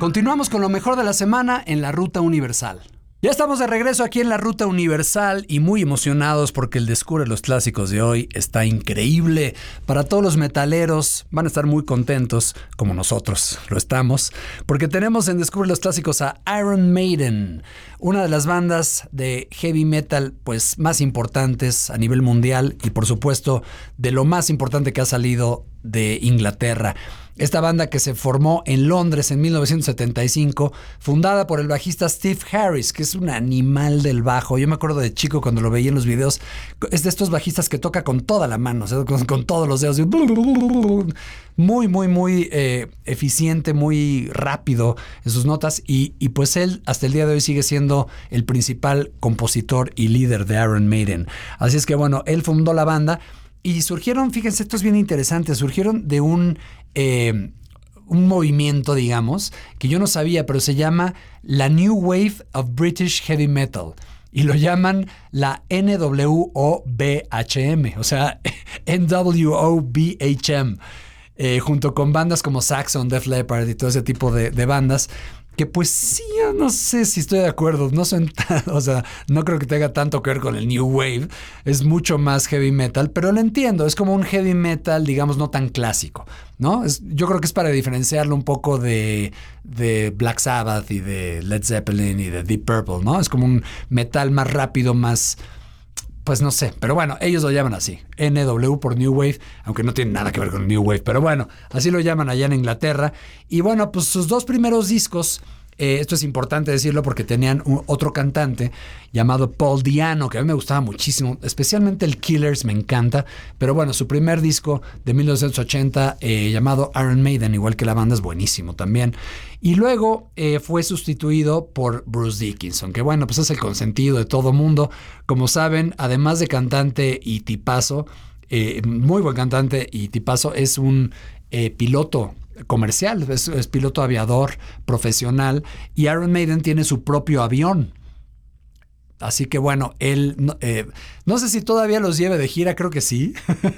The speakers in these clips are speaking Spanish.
Continuamos con lo mejor de la semana en la Ruta Universal. Ya estamos de regreso aquí en la Ruta Universal y muy emocionados porque el Descubre los Clásicos de hoy está increíble. Para todos los metaleros van a estar muy contentos, como nosotros lo estamos, porque tenemos en Descubre los Clásicos a Iron Maiden, una de las bandas de heavy metal pues más importantes a nivel mundial y por supuesto de lo más importante que ha salido de Inglaterra. Esta banda que se formó en Londres en 1975, fundada por el bajista Steve Harris, que es un animal del bajo. Yo me acuerdo de chico cuando lo veía en los videos. Es de estos bajistas que toca con toda la mano, o sea, con todos los dedos. Muy eficiente, muy rápido en sus notas. Y pues él hasta el día de hoy sigue siendo el principal compositor y líder de Iron Maiden. Así es que bueno, él fundó la banda. Y surgieron, fíjense, esto es bien interesante, surgieron de un movimiento, digamos, que yo no sabía, pero se llama la New Wave of British Heavy Metal. Y lo llaman la NWOBHM, o sea, NWOBHM, junto con bandas como Saxon, Def Leppard y todo ese tipo de bandas. Que pues sí, yo no sé si estoy de acuerdo, no son o sea, no creo que tenga tanto que ver con el New Wave, es mucho más heavy metal, pero lo entiendo, es como un heavy metal, digamos, no tan clásico, ¿no? Yo creo que es para diferenciarlo un poco de Black Sabbath y de Led Zeppelin y de Deep Purple, ¿no? Es como un metal más rápido, más... Pues no sé, pero bueno, ellos lo llaman así, NW por New Wave, aunque no tiene nada que ver con New Wave, pero bueno, así lo llaman allá en Inglaterra. Y bueno, pues sus dos primeros discos, esto es importante decirlo porque tenían otro cantante llamado Paul Di'Anno, que a mí me gustaba muchísimo, especialmente el Killers me encanta, pero bueno, su primer disco de 1980 llamado Iron Maiden, igual que la banda, es buenísimo también. Y luego fue sustituido por Bruce Dickinson, que bueno, pues es el consentido de todo mundo. Como saben, además de cantante y tipazo, muy buen cantante y tipazo, es un piloto comercial, es piloto aviador profesional y Iron Maiden tiene su propio avión. Así que bueno, él, no sé si todavía los lleve de gira, creo que sí,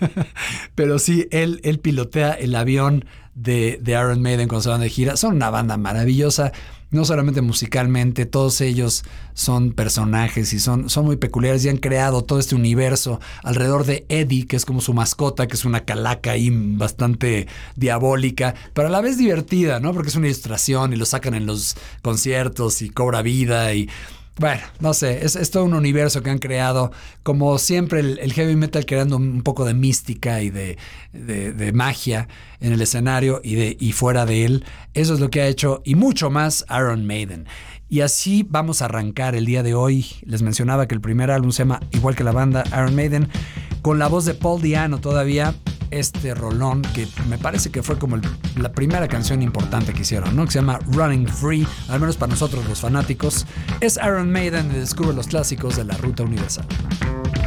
pero sí, él pilotea el avión de Iron Maiden cuando se van de gira. Son una banda maravillosa, no solamente musicalmente, todos ellos son personajes y son muy peculiares y han creado todo este universo alrededor de Eddie, que es como su mascota, que es una calaca ahí bastante diabólica, pero a la vez divertida, ¿no? Porque es una ilustración y lo sacan en los conciertos y cobra vida y... Bueno, no sé, es todo un universo que han creado, como siempre el heavy metal creando un poco de mística y de magia en el escenario y fuera de él. Eso es lo que ha hecho y mucho más Iron Maiden. Y así vamos a arrancar el día de hoy. Les mencionaba que el primer álbum se llama, igual que la banda, Iron Maiden, con la voz de Paul Di'Anno todavía. Este rolón que me parece que fue como la primera canción importante que hicieron, ¿no? Que se llama Running Free, al menos para nosotros los fanáticos. Es Iron Maiden y Descubre los Clásicos de la Ruta Universal.